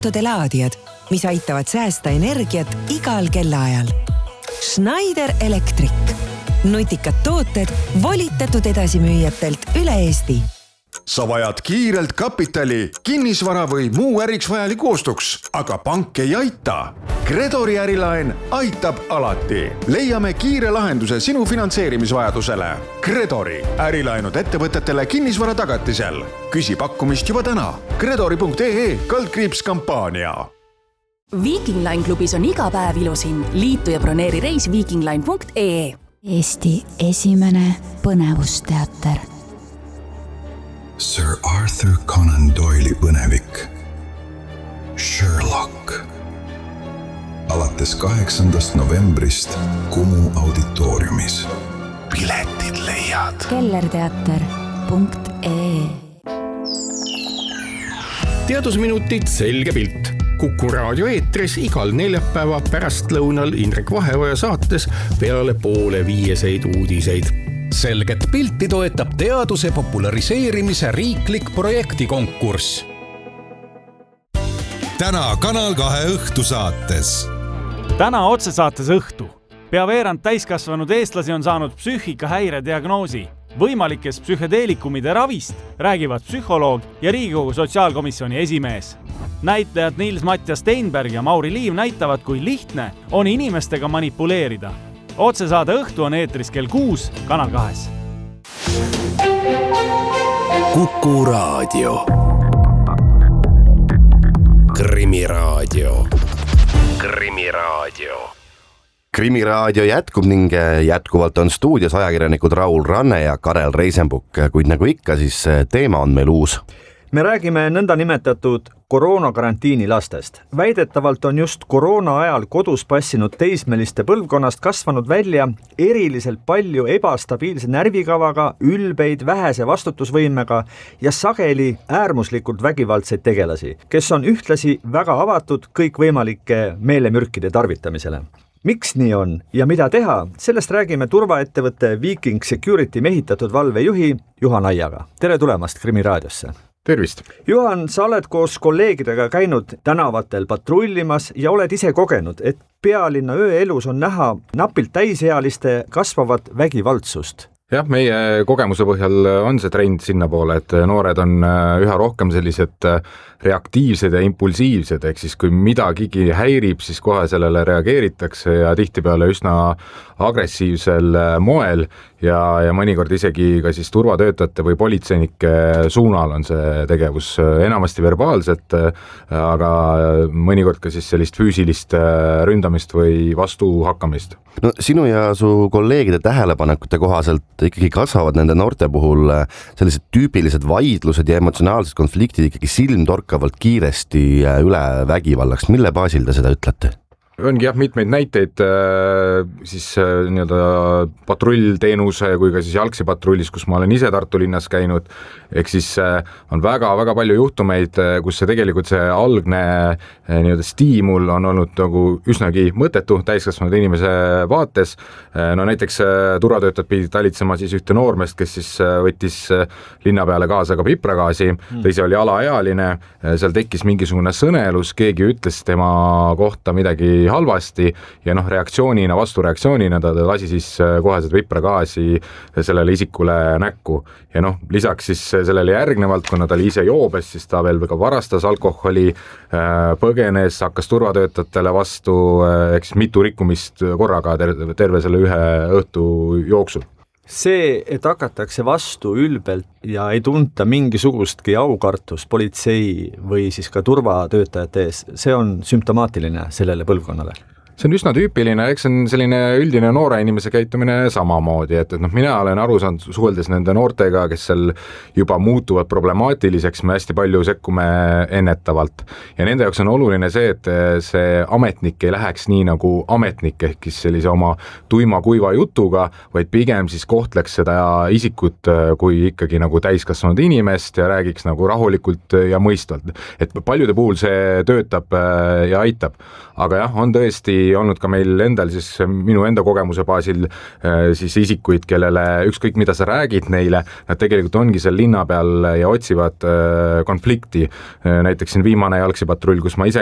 laadijad, mis aitavad säästa energiat igal kellaajal. Schneider Electric. Nutikad tooted volitatud edasimüüjatelt üle Eesti. Sa vajad kiirelt kapitali, kinnisvara või muu äriks vajaliku ostuks, aga pank ei aita. Credori ärilaen aitab alati. Leiame kiire lahenduse sinu finantseerimisvajadusele. Credori ärilaenud ettevõtetele kinnisvara tagatisel. Küsi pakkumist juba täna. Credori.ee/kampaania. Viking Line klubis on iga päev ilusin. Liitu ja broneeri reis vikingline.ee. Eesti esimene põnevusteater. Sir Arthur Conan Doyle'i põnevik Sherlock. Alates 8. novembrist Kumu auditooriumis. Piletid leiad kellerteater.ee. Teadusminutid selge pilt. Kuku raadio eetris igal neljapäeva pärastlõunal Indrek Vaheoja saates peale 4:30 uudiseid. Selget pilti toetab teaduse populariseerimise riiklik projektikonkurss. Täna Kanal 2 õhtusaates. Täna otsesaates õhtu. Pea veerand täiskasvanud eestlasi on saanud psüühikahäire diagnoosi. Võimalikest psühhedeelikumide ravist räägivad psühholoog ja Riigikogu sotsiaalkomisjoni esimees. Näitlejad Nils-Mattias Steinberg ja Mauri Liiv näitavad, kui lihtne on inimestega manipuleerida. Otsesaade õhtu on eetris kell 6 Kanal 2. Kuku raadio. Krimiraadio. Krimiraadio jätkub ning jätkuvalt on stuudios ajakirjanikud Raul Ranne ja Karel Reisenbuk, kuid nagu ikka, siis teema on meil uus. Me räägime nõnda nimetatud koroonakarantiini lastest. Väidetavalt on just koroona ajal kodus passinud teismeliste põlvkonnast kasvanud välja eriliselt palju ebastabiilse närvikavaga, ülbeid, vähese vastutusvõimega ja sageli äärmuslikult vägivaldseid tegelasi, kes on ühtlasi väga avatud kõikvõimalike meelemürkide tarvitamisele. Miks nii on ja mida teha? Sellest räägime turvaettevõtte Viking Security mehitatud valvejuhi Juhan Aiaga. Tere tulemast Krimiraadiosse! Tervist! Juhan, sa oled koos kolleegidega käinud tänavatel patrullimas ja oled ise kogenud, et pealinna ööelus on näha napilt täisealiste kasvavat vägivaldsust. Jah, meie kogemuse põhjal on see trend sinna poole, et noored on üha rohkem sellised reaktiivsed ja impulsiivsed, ehk siis kui midagigi häirib, siis kohe sellele reageeritakse ja tihtipeale üsna agressiivsel moel ja mõnikord isegi ka siis turvatöötajate või politseinike suunal on see tegevus enamasti verbaalselt, aga mõnikord ka siis sellist füüsilist ründamist või vastuhakkamist. No sinu ja su kolleegide tähelepanekute kohaselt ikkagi kasvavad nende noorte puhul sellised tüüpilised vaidlused ja emotsionaalsed konfliktid ikkagi silmtorkavalt kiiresti üle vägivallaks. Mille baasil te seda ütlete? Ongi jah mitmeid näiteid siis nii-öelda patrullteenuse kui ka siis jalgsipatrullis, kus ma olen ise Tartu linnas käinud, ehk siis on väga-väga palju juhtumeid, kus see tegelikult see algne nii-öelda stiimul on olnud nagu üsnagi mõttetu täiskasvanud inimese vaates. No näiteks turvatöötajad pidid talitsema siis ühte noormest, kes siis võttis linna peale kaasa ka pipragaasi, ta ise oli alaealine, seal tekkis mingisugune sõnelus, keegi ütles tema kohta midagi halvasti ja reaktsioonina, vastureaktsioonina ta lasi siis kohe seda pipragaasi sellele isikule näkku. Ja lisaks siis sellele järgnevalt, kuna ta oli ise joobes, siis ta veel ka varastas alkoholi, põgenes, hakkas turvatöötajatele vastu, eks mitu rikkumist korraga terve selle ühe õhtu jooksul. See, et hakatakse vastu ülbelt ja ei tunta mingisugustki aukartust politsei või siis ka turvatöötajate ees, see on sümptomaatiline sellele põlvkonnale. See on üsna tüüpiline, eks see on selline üldine noore inimese käitumine samamoodi, et mina olen aru saanud suheldes nende noortega, kes seal juba muutuvad problemaatiliseks, me hästi palju sekkume ennetavalt ja nende jaoks on oluline see, et see ametnik ei läheks nii nagu ametnik ehk sellise oma tuima kuiva jutuga, vaid pigem siis kohtleks seda isikut kui ikkagi nagu täiskasvanud inimest ja räägiks nagu rahulikult ja mõistvalt, et paljude puhul see töötab ja aitab, aga jah, on tõesti olnud ka meil endal siis minu enda kogemuse baasil siis isikuid, kellele ükskõik mida sa räägid neile, nad tegelikult ongi seal linna peal ja otsivad konflikti. Näiteks siin viimane jalgsipatrull, kus ma ise